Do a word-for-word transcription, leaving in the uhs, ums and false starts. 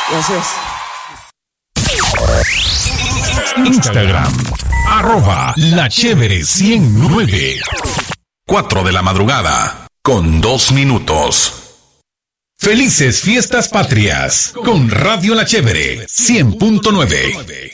Y así es. Instagram, arroba La Chévere ciento nueve. Cuatro de la madrugada, con dos minutos. Felices fiestas patrias, con Radio La Chévere cien punto nueve.